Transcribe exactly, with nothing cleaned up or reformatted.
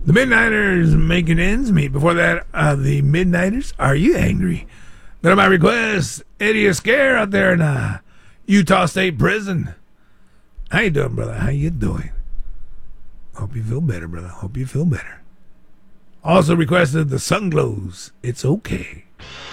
The Midnighters making ends meet. Before that, uh, the Midnighters, Are You Angry? Then on my request, Eddie Escare out there in uh, Utah State Prison. How you doing, brother? How you doing? Hope you feel better, brother. Hope you feel better. Also requested the Sunglows. It's okay.